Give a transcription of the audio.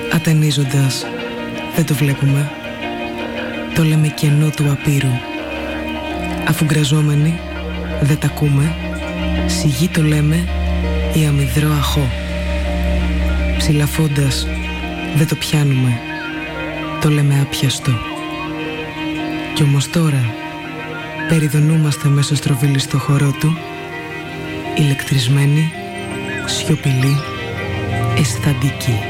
Ατενίζοντας, δεν το βλέπουμε. Το λέμε κενό του απείρου. Αφού γκραζόμενοι, δεν τα ακούμε. Σιγή το λέμε η αμυδρό αχώ. Ψηλαφώντας, δεν το πιάνουμε. Το λέμε άπιαστο. Κι όμως τώρα περιδονούμαστε μέσω στροβίλη στο χώρο του, ηλεκτρισμένοι, σιωπηλοί, αισθαντικοί.